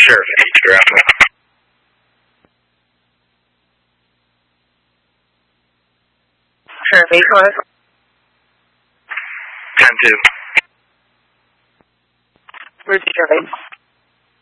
Sheriff 8, your Alpha. Sheriff 8, go ahead. 10-2. Where's Sheriff 8?